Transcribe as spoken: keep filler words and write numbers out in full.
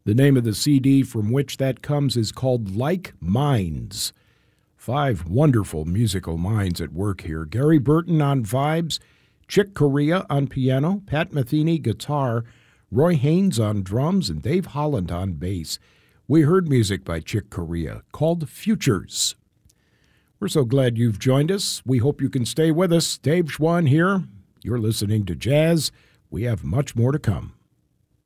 The name of the C D from which that comes is called Like Minds. Five wonderful musical minds at work here. Gary Burton on vibes, Chick Corea on piano, Pat Metheny guitar, Roy Haynes on drums, and Dave Holland on bass. We heard music by Chick Corea called Futures. We're so glad you've joined us. We hope you can stay with us. Dave Schwann here. You're listening to Jazz. We have much more to come.